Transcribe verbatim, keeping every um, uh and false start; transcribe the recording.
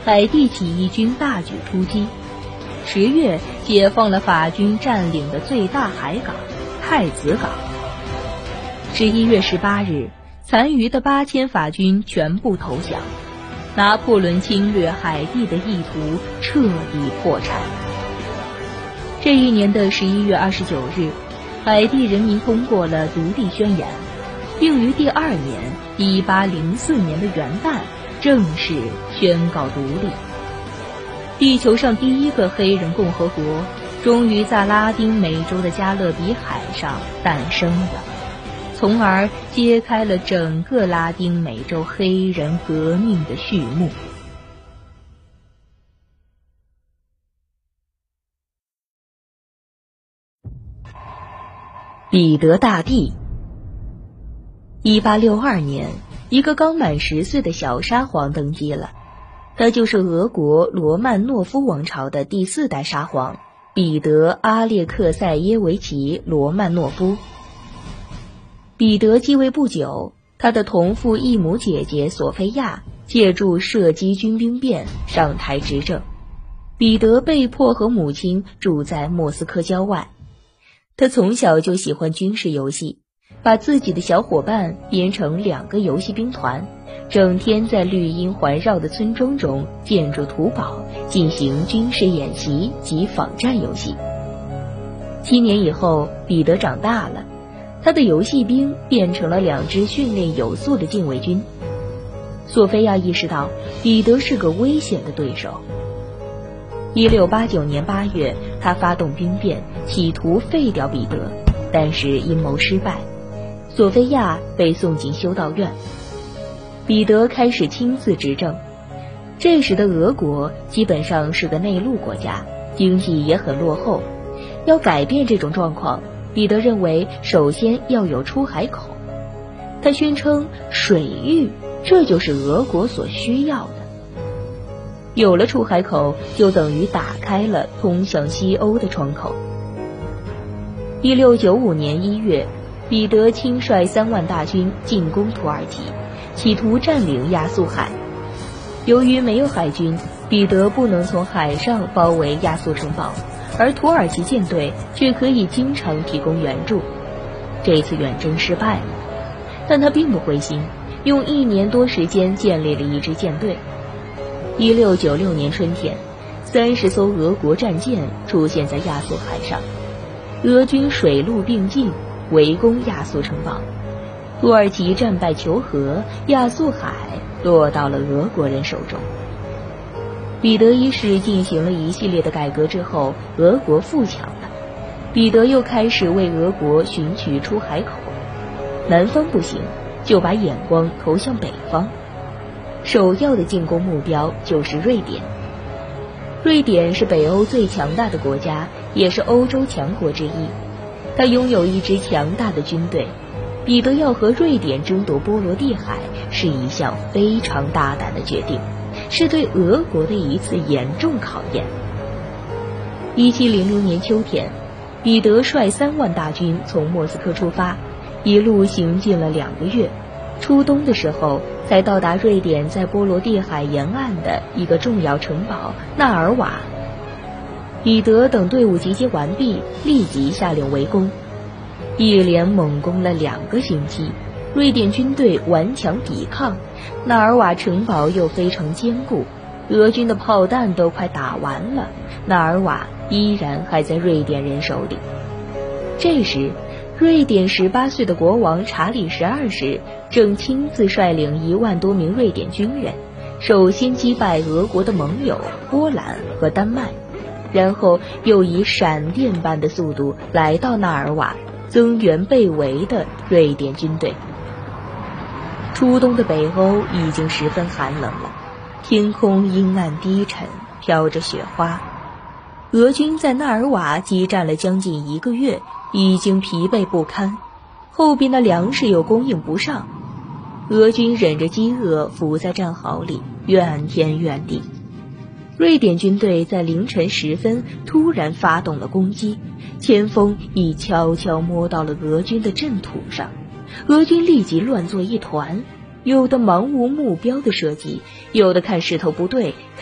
海地起义军大举出击。十月，解放了法军占领的最大海港太子港。十一月十八日，残余的八千法军全部投降，拿破仑侵略海地的意图彻底破产。这一年的十一月二十九日，海地人民通过了独立宣言，并于第二年一八零四年的元旦正式宣告独立。地球上第一个黑人共和国终于在拉丁美洲的加勒比海上诞生了，从而揭开了整个拉丁美洲黑人革命的序幕。彼得大帝。一八六二年，一个刚满十岁的小沙皇登基了，他就是俄国罗曼诺夫王朝的第四代沙皇彼得·阿列克塞耶维奇·罗曼诺夫。彼得继位不久，他的同父异母姐姐索菲亚借助射击军兵变上台执政，彼得被迫和母亲住在莫斯科郊外。他从小就喜欢军事游戏，把自己的小伙伴编成两个游戏兵团，整天在绿荫环绕的村庄中建筑土堡，进行军事演习及仿战游戏。七年以后，彼得长大了，他的游戏兵变成了两支训练有素的禁卫军。索菲亚意识到彼得是个危险的对手。一六八九年八月，他发动兵变，企图废掉彼得，但是阴谋失败，索菲亚被送进修道院。彼得开始亲自执政。这时的俄国基本上是个内陆国家，经济也很落后。要改变这种状况，彼得认为首先要有出海口。他宣称水域，这就是俄国所需要的。有了出海口，就等于打开了通向西欧的窗口。一六九五年一月，彼得亲率三万大军进攻土耳其，企图占领亚速海。由于没有海军，彼得不能从海上包围亚速城堡，而土耳其舰队却可以经常提供援助。这次远征失败了，但他并不灰心，用一年多时间建立了一支舰队。一六九六年春天，三十艘俄国战舰出现在亚速海上，俄军水陆并进，围攻亚速城堡。土耳其战败求和，亚速海落到了俄国人手中。彼得一世进行了一系列的改革之后，俄国富强了，彼得又开始为俄国寻取出海口。南方不行，就把眼光投向北方。首要的进攻目标就是瑞典。瑞典是北欧最强大的国家，也是欧洲强国之一。它拥有一支强大的军队。彼得要和瑞典争夺波罗的海是一项非常大胆的决定，是对俄国的一次严重考验。一七零零年秋天，彼得率三万大军从莫斯科出发，一路行进了两个月，初冬的时候才到达瑞典在波罗的海沿岸的一个重要城堡纳尔瓦。彼得等队伍集结完毕，立即下令围攻。一连猛攻了两个星期，瑞典军队顽强抵抗，纳尔瓦城堡又非常坚固，俄军的炮弹都快打完了，纳尔瓦依然还在瑞典人手里。这时，瑞典十八岁的国王查理十二世正亲自率领一万多名瑞典军人，首先击败俄国的盟友波兰和丹麦，然后又以闪电般的速度来到纳尔瓦，增援被围的瑞典军队。初冬的北欧已经十分寒冷了，天空阴暗低沉，飘着雪花。俄军在纳尔瓦激战了将近一个月，已经疲惫不堪，后边的粮食又供应不上，俄军忍着饥饿伏在战壕里，怨天怨地。瑞典军队在凌晨时分突然发动了攻击，前锋已悄悄摸到了俄军的阵土上，俄军立即乱作一团，有的盲无目标的射击，有的看势头不对